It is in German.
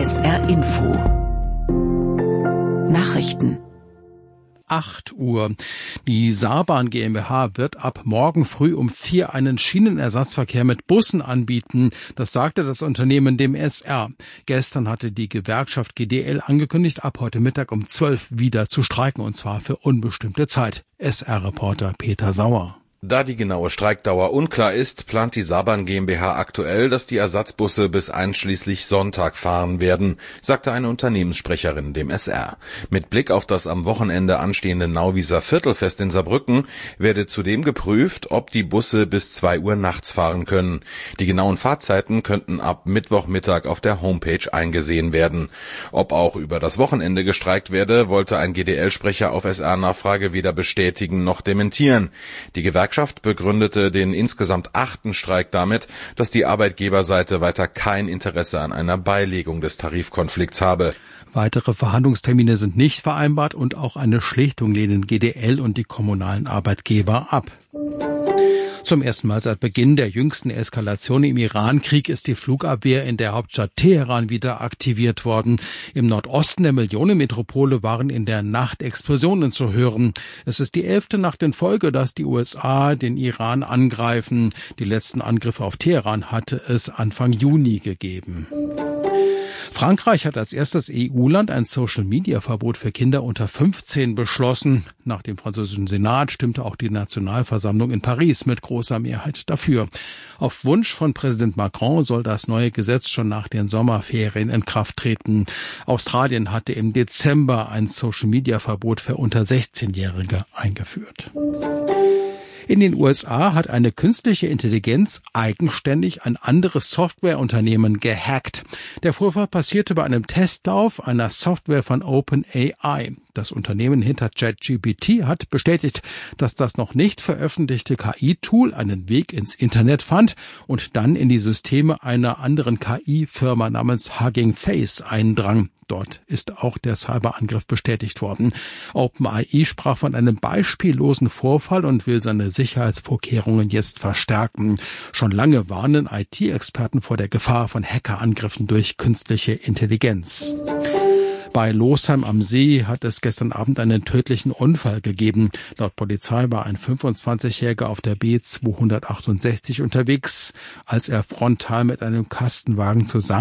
SR Info Nachrichten 8 Uhr. Die Saarbahn GmbH wird ab morgen früh um 4 einen Schienenersatzverkehr mit Bussen anbieten. Das sagte das Unternehmen dem SR. Gestern hatte die Gewerkschaft GDL angekündigt, ab heute Mittag um 12 wieder zu streiken, und zwar für unbestimmte Zeit. SR-Reporter Peter Sauer. Da die genaue Streikdauer unklar ist, plant die Saarbahn GmbH aktuell, dass die Ersatzbusse bis einschließlich Sonntag fahren werden, sagte eine Unternehmenssprecherin dem SR. Mit Blick auf das am Wochenende anstehende Nauwieser Viertelfest in Saarbrücken werde zudem geprüft, ob die Busse bis 2 Uhr nachts fahren können. Die genauen Fahrzeiten könnten ab Mittwochmittag auf der Homepage eingesehen werden. Ob auch über das Wochenende gestreikt werde, wollte ein GDL-Sprecher auf SR-Nachfrage weder bestätigen noch dementieren. Die Gewerkschaft begründete den insgesamt 8. Streik damit, dass die Arbeitgeberseite weiter kein Interesse an einer Beilegung des Tarifkonflikts habe. Weitere Verhandlungstermine sind nicht vereinbart und auch eine Schlichtung lehnen GDL und die kommunalen Arbeitgeber ab. Zum ersten Mal seit Beginn der jüngsten Eskalation im Iran-Krieg ist die Flugabwehr in der Hauptstadt Teheran wieder aktiviert worden. Im Nordosten der Millionenmetropole waren in der Nacht Explosionen zu hören. Es ist die 11. Nacht in Folge, dass die USA den Iran angreifen. Die letzten Angriffe auf Teheran hatte es Anfang Juni gegeben. Frankreich hat als erstes EU-Land ein Social-Media-Verbot für Kinder unter 15 beschlossen. Nach dem französischen Senat stimmte auch die Nationalversammlung in Paris mit großer Mehrheit dafür. Auf Wunsch von Präsident Macron soll das neue Gesetz schon nach den Sommerferien in Kraft treten. Australien hatte im Dezember ein Social-Media-Verbot für unter 16-Jährige eingeführt. In den USA hat eine künstliche Intelligenz eigenständig ein anderes Softwareunternehmen gehackt. Der Vorfall passierte bei einem Testlauf einer Software von OpenAI. Das Unternehmen hinter ChatGPT hat bestätigt, dass das noch nicht veröffentlichte KI-Tool einen Weg ins Internet fand und dann in die Systeme einer anderen KI-Firma namens Hugging Face eindrang. Dort ist auch der Cyberangriff bestätigt worden. OpenAI sprach von einem beispiellosen Vorfall und will seine Sicherheitsvorkehrungen jetzt verstärken. Schon lange warnen IT-Experten vor der Gefahr von Hackerangriffen durch künstliche Intelligenz. Bei Losheim am See hat es gestern Abend einen tödlichen Unfall gegeben. Laut Polizei war ein 25-Jähriger auf der B268 unterwegs, als er frontal mit einem Kastenwagen zusammen